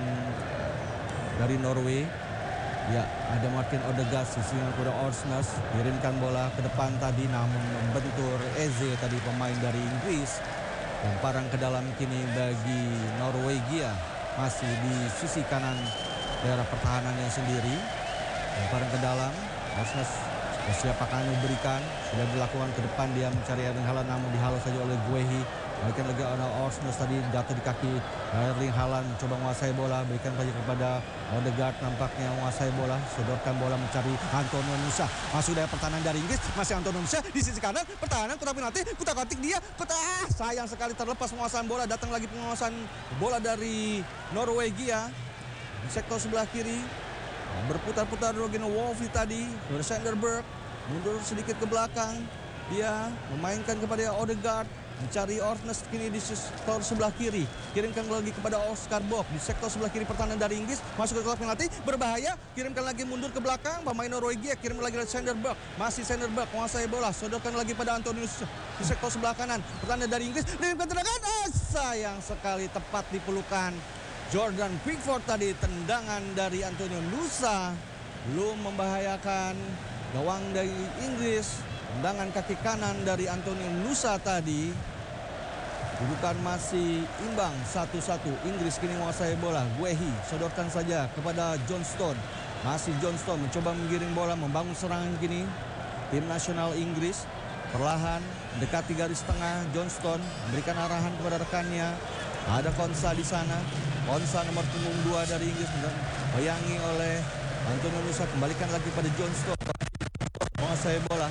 dari Norway. Ya, ada Martin Odegaard sisinya kepada Orsnes, kirimkan bola ke depan tadi namun membentur Eze tadi pemain dari Inggris. Lemparan ke dalam kini bagi Norwegia masih di sisi kanan daerah pertahanannya sendiri. Lemparan ke dalam, Orsnes siapa akan memberikan, sudah dilakukan ke depan, dia mencari Erling Haaland namun dihalau saja oleh Guehi. Berikan lagi oleh Orsnes tadi, jatuh di kaki Erling Haaland, mencoba menguasai bola, berikan saja kepada Odegaard, nampaknya menguasai bola, sodorkan bola mencari Antonio Nusa. Masuk dari pertahanan dari Inggris, masih Antonio Nusa di sisi kanan, pertahanan kotak penalti, kutak-katik dia, sayang sekali terlepas penguasaan bola. Datang lagi penguasaan bola dari Norwegia di sektor sebelah kiri. Berputar-putar Rogen Wolfi tadi, Sanderberg mundur sedikit ke belakang, dia memainkan kepada Odegaard, mencari Orsnes kini di sektor sebelah kiri, kirimkan lagi kepada Oscar Bob di sektor sebelah kiri pertahanan dari Inggris, masuk ke kotak penalti, berbahaya, kirimkan lagi mundur ke belakang, pemain Norwegia kirim lagi ke Sanderberg, masih Sanderberg menguasai bola, sodorkan lagi pada Antonius di sektor sebelah kanan pertahanan dari Inggris, kirimkan tendangan, sayang sekali tepat di pelukan Jordan Pickford tadi. Tendangan dari Antonio Nusa belum membahayakan gawang dari Inggris. Tendangan kaki kanan dari Antonio Nusa tadi. Kedudukan masih imbang 1-1. Inggris kini menguasai bola. Guehi sodorkan saja kepada Johnstone. Masih Johnstone mencoba menggiring bola, membangun serangan kini. Tim nasional Inggris perlahan mendekati garis tengah. Johnstone memberikan arahan kepada rekannya. Ada Konsa di sana. Konsa nomor punggung 2 dari Inggris bayangi oleh Antonio Nusa. Kembalikan lagi pada Johnstone. Menguasai bola.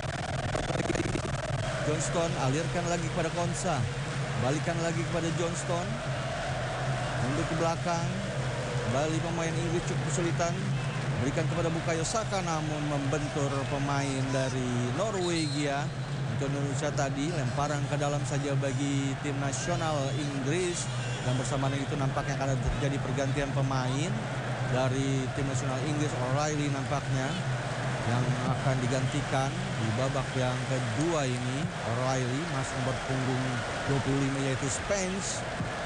Johnstone alirkan lagi kepada Konsa. Kembalikan lagi kepada Johnstone. Mundur ke belakang. Kembali pemain Inggris cukup kesulitan. Berikan kepada Bukayo Saka namun membentur pemain dari Norwegia. Antonio Nusa tadi lemparan ke dalam saja bagi tim nasional Inggris. Dan bersamaan itu nampaknya akan terjadi pergantian pemain dari tim nasional Inggris. O'Reilly nampaknya yang akan digantikan di babak yang kedua ini. O'Reilly masih nomor punggung 25 yaitu Spence.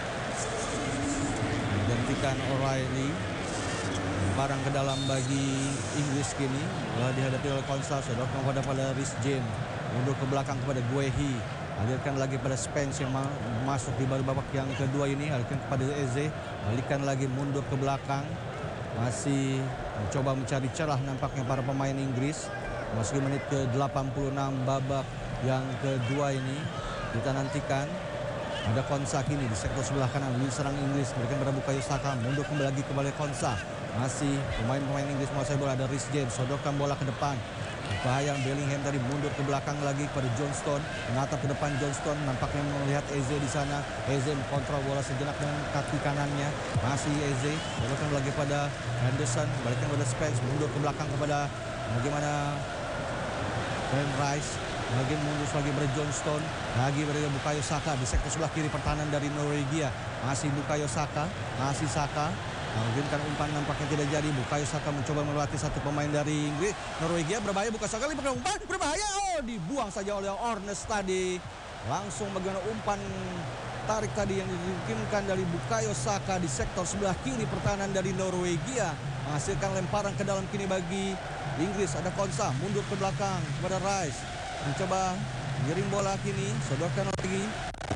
Digantikan O'Reilly. Lemparan ke dalam bagi Inggris kini. Telah dihadapi oleh Konsa, sodorkan pada Rhys James. Mundur ke belakang kepada Guehi. Alirkan lagi pada Spence yang masuk di babak yang kedua ini. Alirkan kepada Eze. Alirkan lagi mundur ke belakang. Masih mencoba mencari celah nampaknya para pemain Inggris. Masuk menit ke 86 babak yang kedua ini. Kita nantikan. Ada Konsa kini di sektor sebelah kanan. Lini serang Inggris berikan pada Bukayo Saka. Mundur kembali lagi kepada Konsa. Masih pemain-pemain Inggris menguasai bola. Ada Rhys James. Sodorkan bola ke depan. Bahaya Bellingham tadi mundur ke belakang lagi pada Johnston, menatap ke depan Johnston, nampaknya melihat Eze di sana. Eze kontrol bola sejenak dengan kaki kanannya, masih Eze, balikan lagi pada Henderson, balikan pada Spence, mundur ke belakang kepada bagaimana Ben Rice, lagi mundur lagi pada Johnston, lagi pada Bukayo Saka di sektor sebelah kiri pertahanan dari Norwegia, masih Bukayo Saka, masih Saka. Mengirimkan umpan nampaknya tidak jadi. Bukayo Saka mencoba melatih satu pemain dari Inggris. Norwegia berbahaya, Bukayo Saka lipat umpan, berbahaya. Oh, dibuang saja oleh Ornes tadi. Langsung bagaimana umpan tarik tadi yang dikirimkan dari Bukayo Saka di sektor sebelah kiri pertahanan dari Norwegia. Menghasilkan lemparan ke dalam kini bagi Inggris. Ada Konsa mundur ke belakang kepada Rice. Mencoba giring bola kini, sodorkan lagi.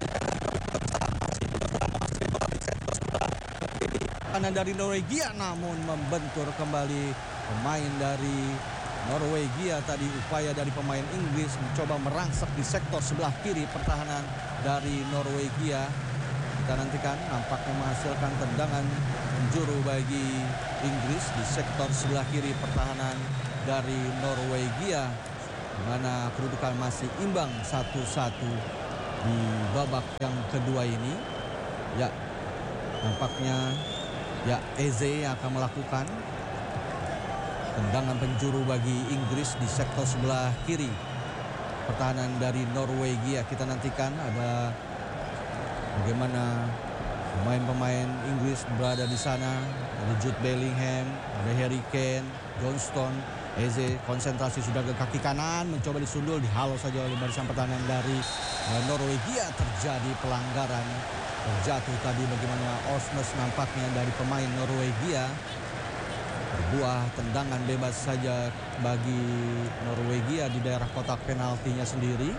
Kanan dari Norwegia, namun membentur kembali pemain dari Norwegia tadi. Upaya dari pemain Inggris mencoba merangsek di sektor sebelah kiri pertahanan dari Norwegia. Kita nantikan, nampaknya menghasilkan tendangan penjuru bagi Inggris di sektor sebelah kiri pertahanan dari Norwegia, di mana kedudukan masih imbang 1-1 di babak yang kedua ini. Ya, nampaknya Eze yang akan melakukan tendangan penjuru bagi Inggris di sektor sebelah kiri pertahanan dari Norwegia. Kita nantikan ada bagaimana pemain-pemain Inggris berada di sana. Ada Jude Bellingham, ada Harry Kane, Johnston, Eze konsentrasi sudah ke kaki kanan, mencoba disundul, dihalau saja oleh barisan pertahanan dari Norwegia. Terjadi pelanggaran. Terjatuh tadi bagaimana Osnes nampaknya dari pemain Norwegia. Sebuah tendangan bebas saja bagi Norwegia di daerah kotak penaltinya sendiri.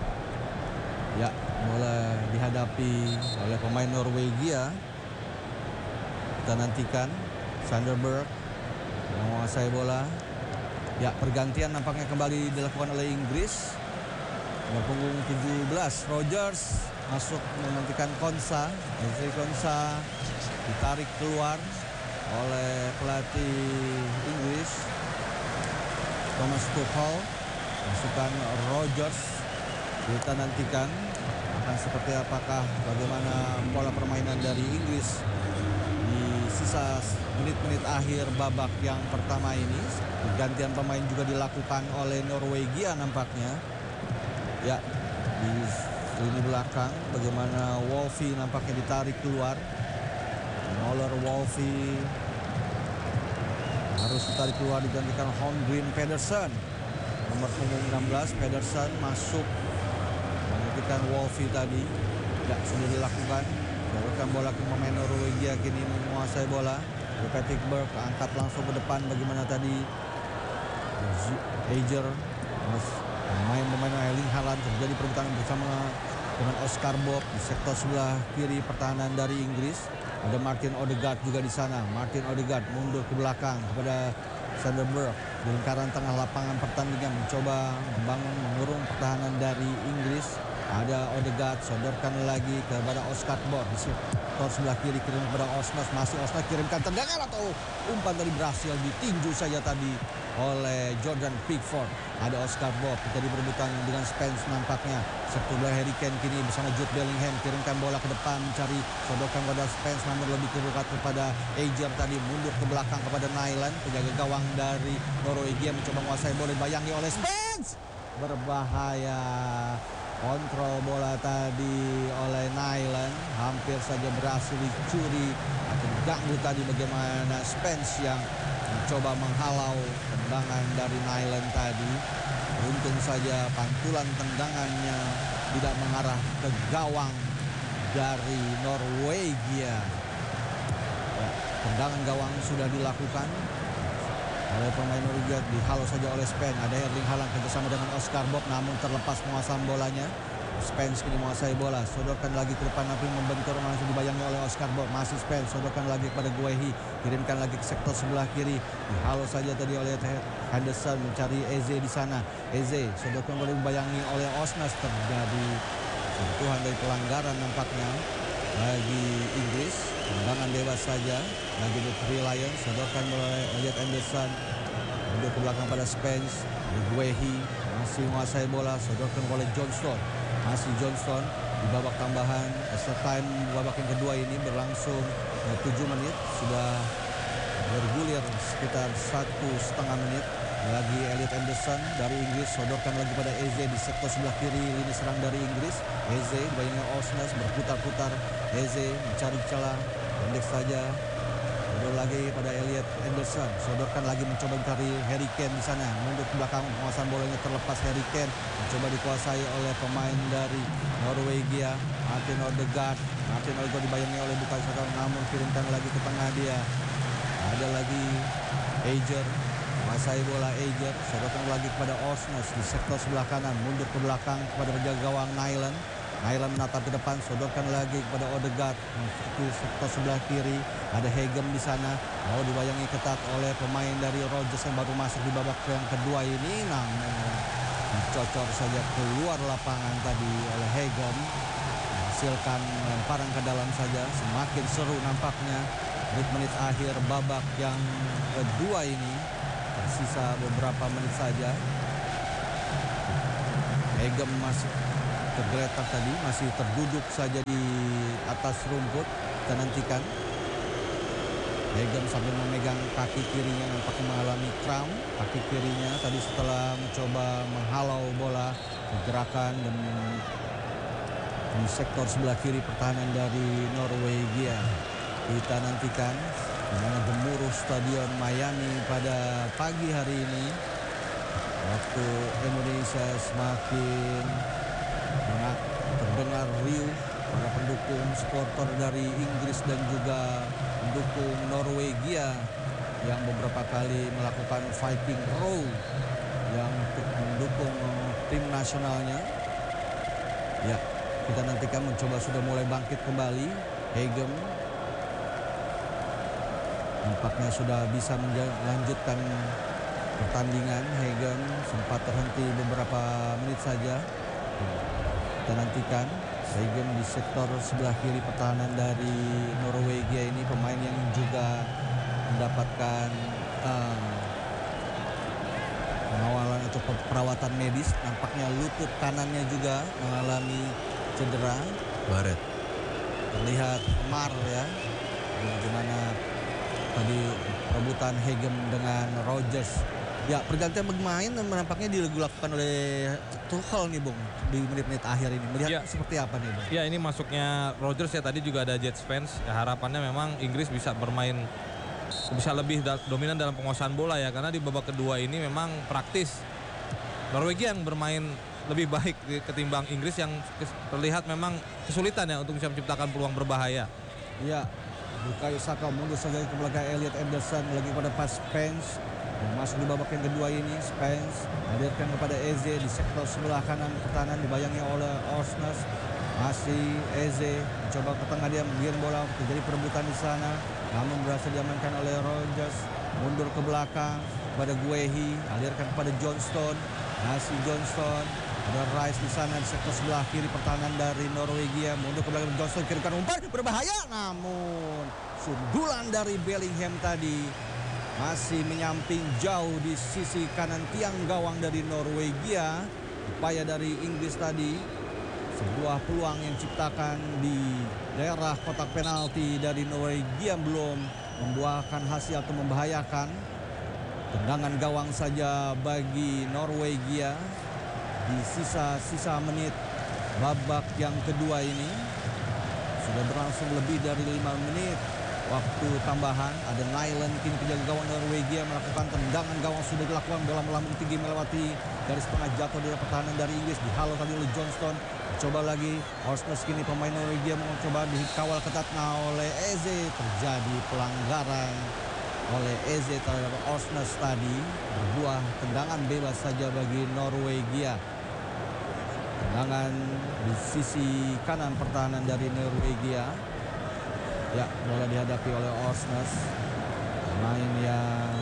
Ya, bola dihadapi oleh pemain Norwegia. Kita nantikan Sanderberg menguasai bola. Ya, pergantian nampaknya kembali dilakukan oleh Inggris. Nomor punggung 17 Rogers masuk menantikan Konsa. Ezri Konsa ditarik keluar oleh pelatih Inggris Thomas Tuchel. Masukkan Rogers. Kita nantikan akan seperti apakah bagaimana pola permainan dari Inggris di sisa menit-menit akhir babak yang pertama ini. Pergantian pemain juga dilakukan oleh Norwegia nampaknya. Ya, di lini belakang bagaimana Wolfie nampaknya ditarik keluar. Noller Wolfie harus ditarik keluar, digantikan Holmgren Pedersen. Nomor punggung 16 Pedersen masuk menggantikan Wolfie tadi. Ya, sudah dilakukan. Berikan bola ke pemain Norwegia, kini menguasai bola. Patrick Berg angkat langsung ke depan bagaimana tadi Ager pemain Erling Haaland. Terjadi perebutan bersama dengan Oscar Bob di sektor sebelah kiri pertahanan dari Inggris. Ada Martin Odegaard juga di sana. Martin Odegaard mundur ke belakang kepada Sanderberg di lingkaran tengah lapangan pertandingan, mencoba membangun mengurung pertahanan dari Inggris. Ada Odegaard, sodorkan lagi kepada Oscar Bob di sektor sebelah kiri, kirim kepada Osnas. Masih Osnas kirimkan tendangan atau umpan tadi berhasil ditinju saja tadi oleh Jordan Pickford. Ada Oscar Bob terjadi perebutan dengan Spence nampaknya. Setelah Harry Kane kini bersama Jude Bellingham kirimkan bola ke depan, mencari sodorkan kepada Spence, namun lebih dekat kepada Ager tadi, mundur ke belakang kepada Nyland. Penjaga gawang dari Norwegia mencoba menguasai bola, dibayangi oleh Spence. Berbahaya. Kontrol bola tadi oleh Nyland, hampir saja berhasil dicuri atau diganggu tadi bagaimana Spence yang mencoba menghalau tendangan dari Nyland tadi. Untung saja pantulan tendangannya tidak mengarah ke gawang dari Norwegia. Ya, tendangan gawang sudah dilakukan oleh pemain Norwegia, dihalau saja oleh Spence. Ada Erling Haaland kerjasama dengan Oscar Bob, namun terlepas menguasai bolanya. Spence kini menguasai bola, sodorkan lagi ke depan, tapi membentur, langsung dibayangi oleh Oscar Bob. Masih Spence, sodorkan lagi kepada Guehi, kirimkan lagi ke sektor sebelah kiri, dihalau saja tadi oleh Henderson, mencari Eze di sana. Eze sodorkan boleh dibayangi oleh Osnas. Terjadi sentuhan dari pelanggaran nampaknya bagi Inggris. Tendangan bebas saja bagi The Three Lions, sodorkan oleh Elliot Anderson. mundur ke belakang pada Spence. Guehi masih menguasai bola, sodorkan oleh Johnston. Masih Johnston di babak tambahan. Extra time babak yang kedua ini berlangsung 7 menit. Sudah bergulir sekitar 1,5 menit. Lagi Elliot Anderson dari Inggris sodorkan lagi pada Eze di sektor sebelah kiri lini serang dari Inggris. Eze dibayangkan Osnas berputar-putar. Eze mencari celah, pendek saja. Mundur lagi pada Elliot Anderson, sodorkan lagi mencoba mencari Harry Kane di sana. Mundur ke belakang, penguasaan bolanya terlepas. Harry Kane mencoba dikuasai oleh pemain dari Norwegia, Martin Odegaard. Martin Odegaard dibayangi oleh Bukayo Saka, namun kirimkan lagi ke tengah dia. Ada lagi Eiger, menguasai bola Eiger, sodorkan lagi kepada Osnas di sektor sebelah kanan. Mundur ke belakang kepada penjaga gawang Nyland. Nyland menatap ke depan, sodorkan lagi kepada Odegaard di sektor sebelah kiri. Ada Hegem di sana, mau dibayangi ketat oleh pemain dari Rogers yang baru masuk di babak yang kedua ini, namun dicocor saja keluar lapangan tadi oleh Hegem. Menghasilkan lemparan ke dalam saja. Semakin seru nampaknya menit akhir babak yang kedua ini. Tersisa beberapa menit saja. Hegem masih tergeletak tadi, masih terduduk saja di atas rumput. Kita nantikan. Hegem sambil memegang kaki kirinya, nampaknya mengalami kram. Kaki kirinya tadi setelah mencoba menghalau bola, pergerakan dan di sektor sebelah kiri pertahanan dari Norwegia. Kita nantikan dengan gemuruh Stadion Miami pada pagi hari ini. Waktu Indonesia semakin terdengar riuh para pendukung supporter dari Inggris dan juga pendukung Norwegia yang beberapa kali melakukan Viking Row yang untuk mendukung tim nasionalnya. Ya, kita nantikan mencoba sudah mulai bangkit kembali. Hegem nampaknya sudah bisa melanjutkan pertandingan. Hegem sempat terhenti beberapa menit saja. Kita nantikan Hegem di sektor sebelah kiri pertahanan dari Norwegia ini, pemain yang juga mendapatkan pengawalan atau perawatan medis. Nampaknya lutut kanannya juga mengalami cedera. Baret. Terlihat Mar ya, bagaimana tadi perebutan Hegem dengan Rogers. Ya, pergantian pemain nampaknya dilakukan oleh Tuchel nih Bung di menit-menit akhir ini. Melihat seperti apa nih Bung? Ya, ini masuknya Rogers ya, tadi juga ada Jet Spence. Ya, harapannya memang Inggris bisa bermain, bisa lebih dominan dalam penguasaan bola ya, karena di babak kedua ini memang praktis Norwegia yang bermain lebih baik ketimbang Inggris yang terlihat memang kesulitan ya untuk bisa menciptakan peluang berbahaya. Ya, Bukayo Saka mundur saja ke belakang Elliot Anderson lagi pada pas Spence. Masuk di babak yang kedua ini, Spence hadirkan kepada Eze di sektor sebelah kanan pertahanan dibayangi oleh Osnas. Masih Eze mencoba ke tengah, dia mengirim bola, terjadi perebutan di sana, namun berhasil diamankan oleh Rogers. Mundur ke belakang kepada Guehi, alirkan kepada Johnston. Masih Johnston, ada Rice di sana di sektor sebelah kiri pertahanan dari Norwegia. Mundur ke belakang Johnston, kirimkan umpan berbahaya, namun sundulan dari Bellingham tadi masih menyamping jauh di sisi kanan tiang gawang dari Norwegia. Upaya dari Inggris tadi, sebuah peluang yang diciptakan di daerah kotak penalti dari Norwegia belum membuahkan hasil atau membahayakan. Tendangan gawang saja bagi Norwegia di sisa-sisa menit babak yang kedua ini. Sudah berlangsung lebih dari 5 menit waktu tambahan. Ada Nyland kini penjaga gawang Norwegia melakukan tendangan gawang, sudah dilakukan bola melambung tinggi melewati garis tengah, jatuh dari pertahanan dari Inggris, dihalau tadi oleh Johnston. Coba lagi Osnas, kini pemain Norwegia mencoba dikawal ketat oleh Eze. Terjadi pelanggaran oleh Eze terhadap Osnas tadi. Berbuah tendangan bebas saja bagi Norwegia. Tendangan di sisi kanan pertahanan dari Norwegia. Ya, bola dihadapi oleh Osnas, pemain yang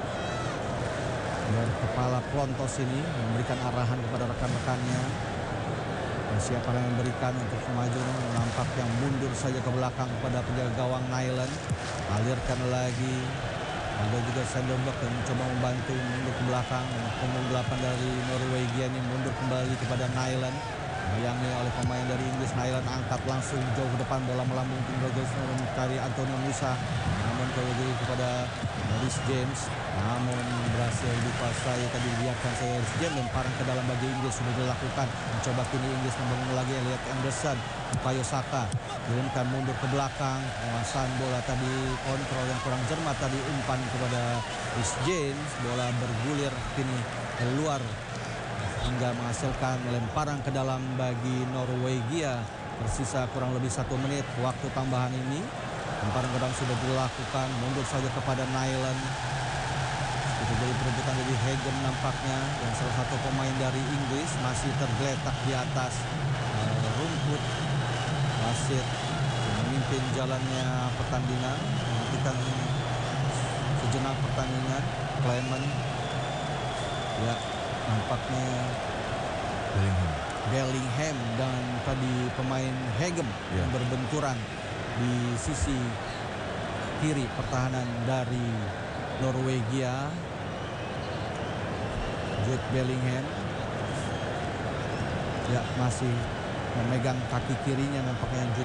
berkepala pelontos ini memberikan arahan kepada rekan-rekannya. Siapa yang memberikan untuk maju, nampak yang mundur saja ke belakang kepada penjaga gawang Nyland. Alirkan lagi Ada juga Sanderberg yang mencoba membantu mundur ke belakang. Punggung 8 dari Norwegia ini mundur kembali kepada Nyland. Dibayangi oleh pemain dari Inggris. Nyland angkat langsung jauh ke depan, bola melambung tinggal mencari Antonio Musa. Namun kembali kepada Reece James. Namun berhasil dikuasai tadi, dibiarkan saya Reece James, lemparan ke dalam bagi Inggris sudah dilakukan. Mencoba kini Inggris membangun lagi. Elliot Anderson, Bukayo Saka diumumkan mundur ke belakang. Penguasaan bola tadi, kontrol yang kurang cermat tadi, umpan kepada Reece James. Bola bergulir kini keluar hingga menghasilkan lemparan ke dalam bagi Norwegia. Tersisa kurang lebih 1 menit waktu tambahan ini. Lemparan ke dalam sudah dilakukan, mundur saja kepada Nyland. Itu jadi perebutan dari Hagen nampaknya, yang salah satu pemain dari Inggris masih tergeletak di atas rumput wasit memimpin jalannya pertandingan, menghentikan sejenak pertandingan. Clement, ya nampaknya Bellingham dan tadi pemain Hagen yang berbenturan di sisi kiri pertahanan dari Norwegia. Jude Bellingham ya masih memegang kaki kirinya nampaknya Jude